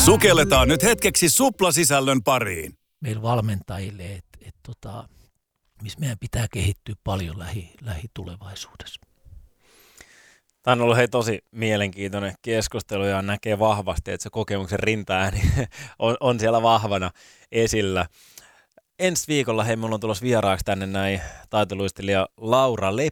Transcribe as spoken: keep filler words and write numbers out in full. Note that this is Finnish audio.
Sukelletaan nyt hetkeksi suplasisällön pariin. Meillä valmentajille, että et tota, missä meidän pitää kehittyä paljon lähi, lähitulevaisuudessa. Tämä on ollut hei tosi mielenkiintoinen keskustelu ja näkee vahvasti, että se kokemuksen rintaääni on, on siellä vahvana esillä. Ensi viikolla hei, mulla on tulossa vieraaksi tänne näin taitoluistelija Laura Leppä.